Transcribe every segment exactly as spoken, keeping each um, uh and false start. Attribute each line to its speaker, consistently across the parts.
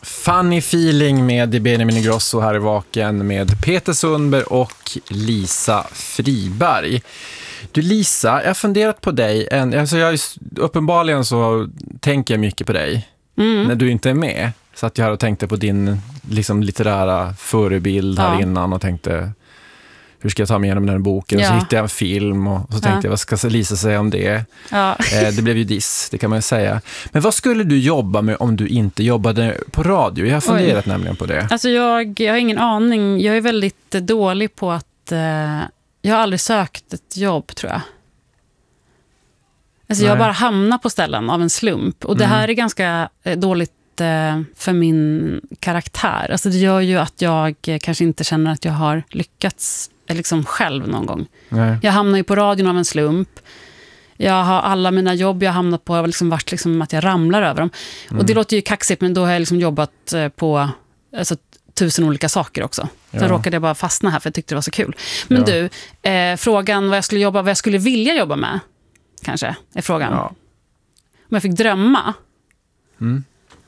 Speaker 1: Funny feeling med Benjamin Ingrosso här i Vaken med Peter Sundberg och Lisa Friberg. Du Lisa, jag har funderat på dig. En, alltså jag, uppenbarligen så tänker jag mycket på dig mm. när du inte är med. Så att jag hade tänkt på din liksom, litterära förebild här ja. innan och tänkte... Hur ska jag ta mig igenom den här boken? Ja. Så hittade jag en film och så tänkte ja. jag, vad ska Lisa säga om det? Ja. Eh, det blev ju diss, det kan man ju säga. Men vad skulle du jobba med om du inte jobbade på radio? Jag har funderat Oj. nämligen på det.
Speaker 2: Alltså jag, jag har ingen aning. Jag är väldigt dålig på att... Eh, jag har aldrig sökt ett jobb, tror jag. Alltså Nej. jag bara hamnar på ställen av en slump. Och mm. det här är ganska eh, dåligt eh, för min karaktär. Alltså det gör ju att jag eh, kanske inte känner att jag har lyckats liksom själv någon gång. Nej. Jag hamnar ju på radion av en slump. Jag har alla mina jobb jag har hamnat på har liksom varit liksom att jag ramlar över dem. Mm. Och det låter ju kaxigt, men då har jag liksom jobbat på alltså, tusen olika saker också. Ja. Sen råkade jag bara fastna här för jag tyckte det var så kul. Men ja. du, eh, frågan vad jag skulle jobba, vad jag skulle vilja jobba med kanske är frågan. Ja. Om jag fick drömma. Mm.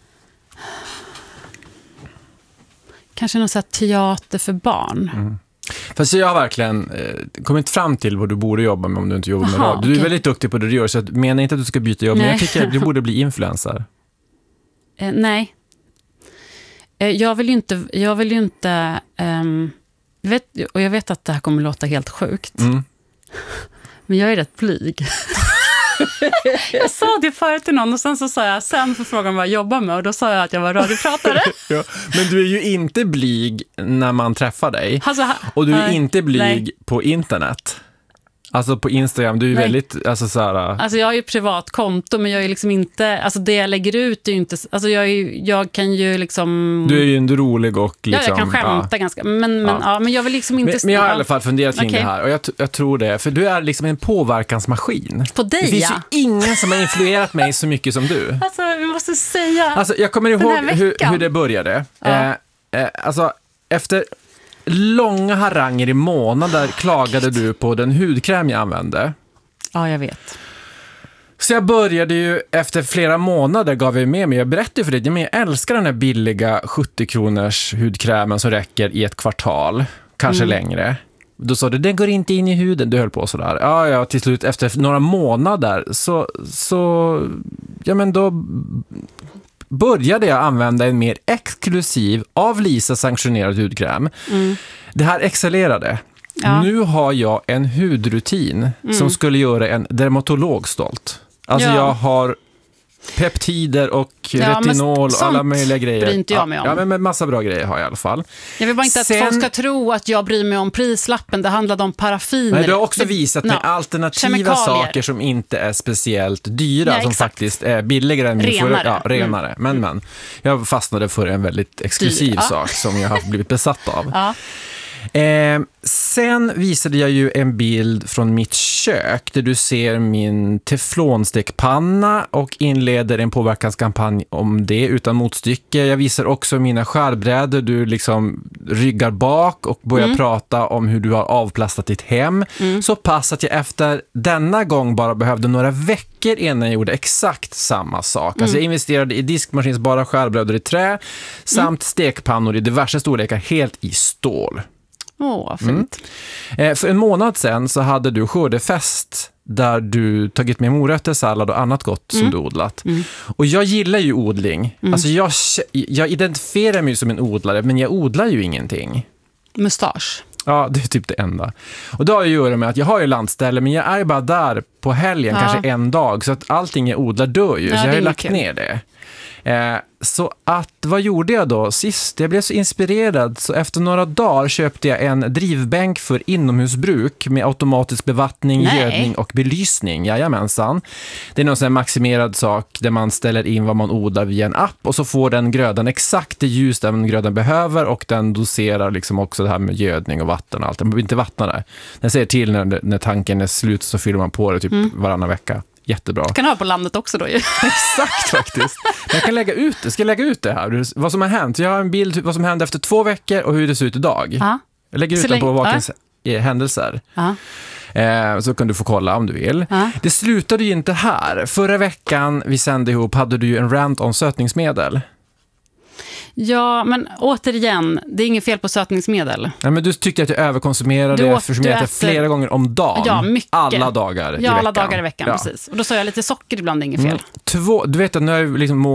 Speaker 2: Kanske någon sån här teater för barn.
Speaker 1: Mm. Fast jag har verkligen eh, kommit fram till vad du borde jobba med om du inte jobbar med
Speaker 2: Aha,
Speaker 1: radio. Du är
Speaker 2: okay.
Speaker 1: väldigt duktig på det du gör, så jag menar inte att du ska byta jobb, nej. Men jag tycker att du borde bli influencer.
Speaker 2: Eh, nej. Eh, jag vill ju inte... Jag vill ju inte ehm, vet, och jag vet att det här kommer låta helt sjukt. Mm. Men jag är rätt blyg. Jag sa det förut till någon och sen så sa jag sen för frågan vad jag jobbar med och då sa jag att jag var radiopratare.
Speaker 1: Ja, men du är ju inte blyg när man träffar dig. Alltså, och du är nej, inte blyg nej. på internet. Alltså på Instagram, du är ju väldigt alltså så här.
Speaker 2: Alltså jag har ju privat konto, men jag är liksom inte, alltså det jag lägger ut är ju inte, alltså jag, är, jag kan ju liksom...
Speaker 1: Du är ju en rolig och liksom...
Speaker 2: Ja, jag kan skämta ja. ganska, men, men, ja. Ja, men jag vill liksom inte...
Speaker 1: Men, men jag har i alla fall funderat kring okay. det här och jag, jag tror det, för du är liksom en påverkansmaskin.
Speaker 2: På dig,
Speaker 1: Det finns
Speaker 2: ja.
Speaker 1: ju ingen som har influerat mig så mycket som du.
Speaker 2: Alltså, vi måste säga...
Speaker 1: Alltså, jag kommer ihåg hur, hur det började. Ja. Eh, eh, alltså, efter... långa haranger i månader klagade du på den hudkräm jag använde.
Speaker 2: Ja, jag vet.
Speaker 1: Så jag började ju, efter flera månader gav jag med mig, jag berättade för dig, men jag älskar den här billiga sjuttio kronors hudkrämen som räcker i ett kvartal, kanske mm. längre. Då sa du, den går inte in i huden, du höll på sådär. Ja, ja, till slut efter några månader så, så ja men då... började jag använda en mer exklusiv av Lisa sanktionerad hudkräm. Mm. Det här excellerade. Ja. Nu har jag en hudrutin mm. som skulle göra en dermatolog stolt. Alltså ja. jag har peptider och ja, retinol och alla möjliga grejer.
Speaker 2: Bryr inte jag mig om.
Speaker 1: Ja, men massa bra grejer har jag i alla fall.
Speaker 2: Jag vill bara inte Sen... att folk ska tro att jag bryr mig om prislappen. Det handlade om paraffiner.
Speaker 1: Men du har också visat med no. alternativa Kemikalier. saker som inte är speciellt dyra, ja, som faktiskt är billigare än
Speaker 2: renare.
Speaker 1: För, ja, renare. Mm. Men, men jag fastnade för en väldigt exklusiv ja. sak som jag har blivit besatt av. Ja. Eh, sen visade jag ju en bild från mitt kök där du ser min teflonstekpanna och inleder en påverkanskampanj om det utan motstycke. Jag visar också mina skärbrädor, du liksom ryggar bak och börjar mm. prata om hur du har avplastat ditt hem. Mm. Så pass att jag efter denna gång bara behövde några veckor innan jag gjorde exakt samma sak. Mm. Alltså jag investerade i diskmaskinsbara skärbrädor i trä samt mm. stekpannor i diverse storlekar helt i stål.
Speaker 2: Åh, oh, fint.
Speaker 1: Mm. Eh, för en månad sedan så hade du skördefest där du tagit med morötter, sallad och annat gott som mm. du odlat. Mm. Och jag gillar ju odling. Mm. Alltså jag, jag identifierar mig som en odlare, men jag odlar ju ingenting.
Speaker 2: Mustasch.
Speaker 1: Ja, det är typ det enda. Och då har jag att göra med att jag har ju landställe, men jag är bara där på helgen, ja. kanske en dag. Så att allting jag odlar dör ju, ja, så jag har ju lagt kul. ner det. Eh, så att, vad gjorde jag då sist? Jag blev så inspirerad så efter några dagar köpte jag en drivbänk för inomhusbruk med automatisk bevattning, Nej. gödning och belysning. Jajamensan. Det är någon sån här maximerad sak där man ställer in vad man odlar via en app och så får den grödan exakt det ljus den grödan behöver och den doserar liksom också det här med gödning och vatten och allt. Den behöver inte vattna det. Den säger till när, när tanken är slut så fyller man på det typ mm. varannan vecka. Jättebra.
Speaker 2: Du kan ha på landet också då ju.
Speaker 1: Exakt faktiskt. Jag kan lägga ut det. Ska jag lägga ut det här? Vad som har hänt. Jag har en bild vad som hände efter två veckor och hur det ser ut idag. Ja. Jag lägger ut så den på Vakens ja. händelser. Ja. Eh, så kan du få kolla om du vill. Ja. Det slutade ju inte här. Förra veckan vi sände ihop hade du ju en rant om sötningsmedel.
Speaker 2: Ja, men återigen, det är inget fel på sötningsmedel.
Speaker 1: Nej, men du tyckte att jag överkonsumerade det eftersom jag äter flera gånger om dagen.
Speaker 2: Ja, mycket.
Speaker 1: Alla dagar i
Speaker 2: ja,
Speaker 1: veckan.
Speaker 2: alla dagar i veckan, ja. Precis. Och då sa jag lite socker ibland, det är inget fel. Mm.
Speaker 1: Två, du vet att nu har jag liksom